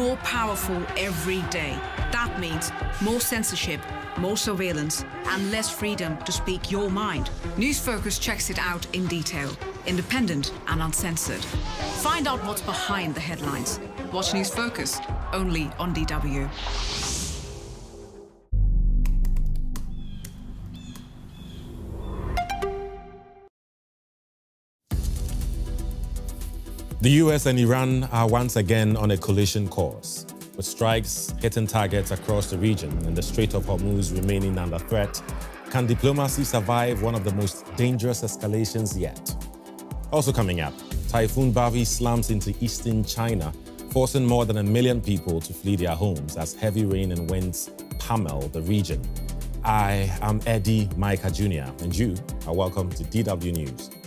more powerful every day. That means more censorship, more surveillance, and less freedom to speak your mind. News Focus checks it out in detail, independent and uncensored. Find out what's behind the headlines. Watch News Focus, only on DW. The US and Iran are once again on a collision course, with strikes hitting targets across the region and the Strait of Hormuz remaining under threat. Can diplomacy survive one of the most dangerous escalations yet? Also coming up, Typhoon Bavi slams into eastern China, forcing more than 1 million people to flee their homes as heavy rain and winds pummel the region. I am Eddie Micah Jr., and you are welcome to DW News.